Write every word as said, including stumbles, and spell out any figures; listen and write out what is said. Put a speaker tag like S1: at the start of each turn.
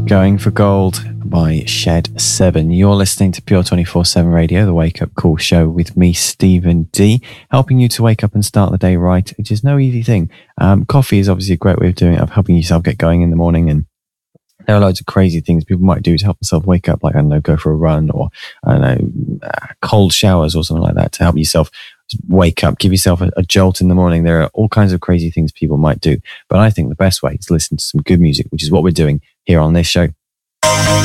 S1: Going for Gold by Shed seven. You're listening to Pure twenty-four seven Radio, the Wake Up Call show with me, Stephen D, helping you to wake up and start the day right, which is no easy thing. Um, coffee is obviously a great way of doing it, of helping yourself get going in the morning, and there are loads of crazy things people might do to help themselves wake up, like, I don't know, go for a run, or, I don't know, uh, cold showers or something like that to help yourself wake up, give yourself a, a jolt in the morning. There are all kinds of crazy things people might do, but I think the best way is to listen to some good music, which is what we're doing here on this show.